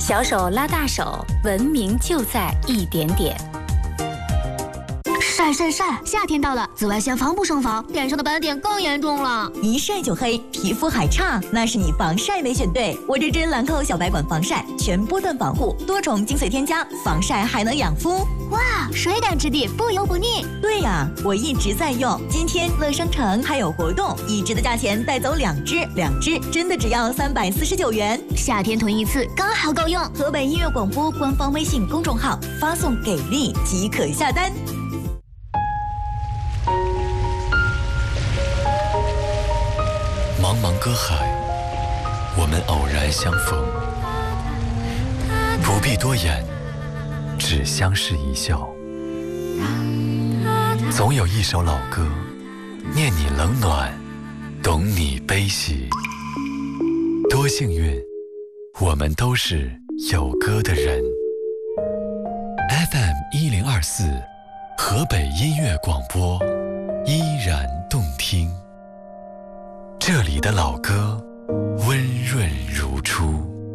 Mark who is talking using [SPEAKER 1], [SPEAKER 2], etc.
[SPEAKER 1] 小手拉大手，文明就在一点点。
[SPEAKER 2] 晒晒晒！夏天到了，紫外线防不胜防，脸上的斑点更严重了。
[SPEAKER 3] 一晒就黑，皮肤还差，那是你防晒没选对。我这支兰蔻小白管防晒，全波段防护，多重精粹添加，防晒还能养肤。
[SPEAKER 2] 哇，水感质地，不油不腻。
[SPEAKER 3] 对呀，我一直在用。今天乐商城还有活动，一支的价钱带走2支，2支真的只要349元。
[SPEAKER 2] 夏天囤一次刚好够用。
[SPEAKER 3] 河北音乐广播官方微信公众号发送给力即可下单。
[SPEAKER 4] 茫茫歌海，我们偶然相逢，不必多言，只相视一笑。总有一首老歌，念你冷暖，懂你悲喜。多幸运，我们都是有歌的人。FM1024，河北音乐广播，依然动听。这里的老歌温润如初。